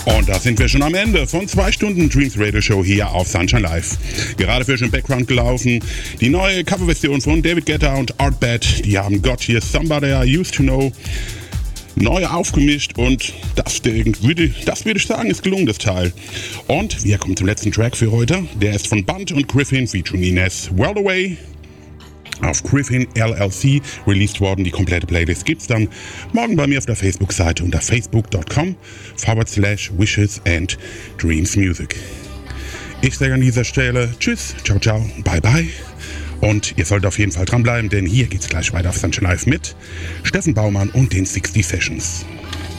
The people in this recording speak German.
Und da sind wir schon am Ende von 2 Stunden Dreams Radio Show hier auf Sunshine Live. Gerade frisch im Background gelaufen die neue Coverversion von David Guetta und Art Bad. Die haben Got Here Somebody I Used to Know neu aufgemischt und das würde ich sagen, ist gelungen, das Teil. Und wir kommen zum letzten Track für heute. Der ist von Bunt und Griffin featuring Ines. World Away. Auf Griffin LLC released worden. Die komplette Playlist gibt's dann morgen bei mir auf der Facebook-Seite unter facebook.com/wishes and dreams music. Ich sage an dieser Stelle Tschüss, ciao, ciao, bye, bye. Und ihr sollt auf jeden Fall dranbleiben, denn hier geht's gleich weiter auf Sunshine Live mit Steffen Baumann und den 60 Sessions.